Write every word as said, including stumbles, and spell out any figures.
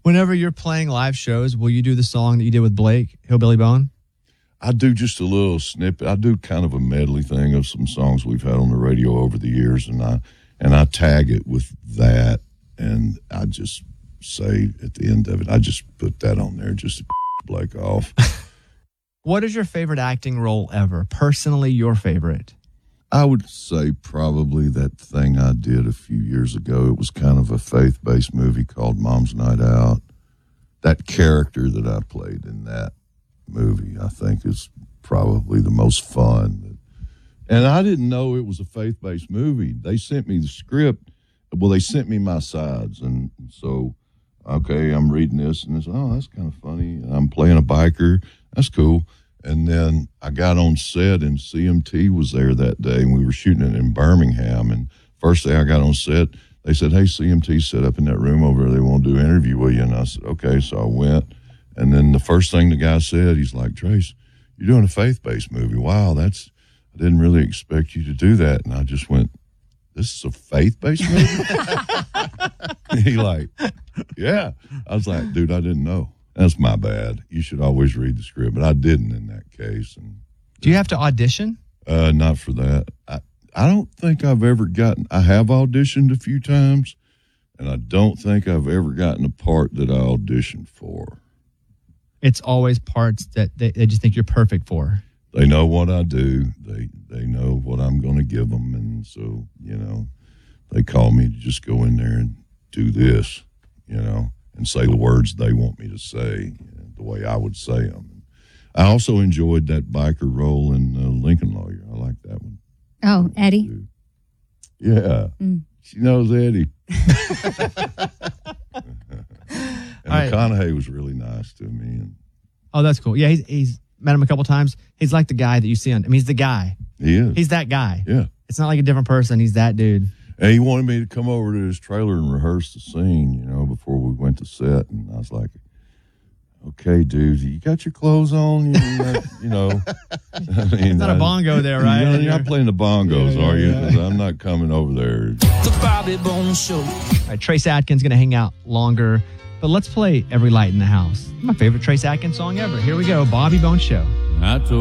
Whenever you're playing live shows, will you do the song that you did with Blake, Hillbilly Bone? I do just a little snippet. I do kind of a medley thing of some songs we've had on the radio over the years, and I and I tag it with that, and I just say at the end of it, I just put that on there just to Blake off. What is your favorite acting role ever? Personally, your favorite? I would say probably that thing I did a few years ago. It was kind of a faith-based movie called Mom's Night Out. That character that I played in that movie, I think, is probably the most fun. And I didn't know it was a faith-based movie. They sent me the script. Well, they sent me my sides. And so, okay, I'm reading this, and it's, oh, that's kind of funny. And I'm playing a biker. That's cool. And then I got on set, and C M T was there that day, and we were shooting it in Birmingham. And first day I got on set, they said, hey, C M T set up in that room over there. They want to do an interview with you. And I said, okay. So I went. And then the first thing the guy said, he's like, Trace, you're doing a faith-based movie. Wow, that's, I didn't really expect you to do that. And I just went, this is a faith-based movie? He like, yeah. I was like, dude, I didn't know. That's my bad. You should always read the script, but I didn't in that case. And do you have to audition? Uh, not for that. I, I don't think I've ever gotten, I have auditioned a few times, and I don't think I've ever gotten a part that I auditioned for. It's always parts that they, they just think you're perfect for. They know what I do. They they know what I'm going to give them, and so, you know, they call me to just go in there and do this, you know, and say the words they want me to say, you know, the way I would say them. I also enjoyed that biker role in uh, Lincoln Lawyer. I like that one. Oh, Eddie? Yeah. Mm. She knows Eddie. And right. McConaughey was really nice to me. And, oh, that's cool. Yeah, he's, he's met him a couple times. He's like the guy that you see on, I mean, he's the guy. He is. He's that guy. Yeah. It's not like a different person. He's that dude. And he wanted me to come over to his trailer and rehearse the scene, you know, before we went to set. And I was like, okay, dude, you got your clothes on? You know, you know. I mean, it's not a bongo there, right? You know, you're not playing the bongos, yeah, yeah, are you? Because yeah. I'm not coming over there. The Bobby Bones Show. All right, Trace Adkins going to hang out longer. But let's play Every Light in the House. My favorite Trace Adkins song ever. Here we go, Bobby Bones Show. I told